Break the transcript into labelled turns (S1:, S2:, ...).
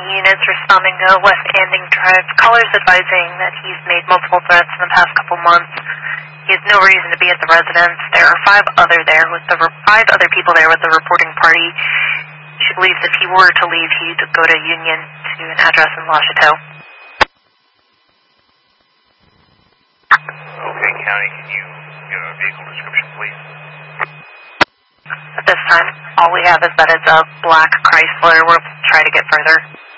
S1: units responding to West Anding Drive. Callers advising that he's made multiple threats in the past couple months. He has no reason to be at the residence. There are five other people there with the reporting party. She believes if he were to leave, he'd go to Union to an address in La Chateau.
S2: Okay, County, can you give a vehicle description, please?
S1: At this time, all we have is that it's a black Chrysler. We'll try to get further.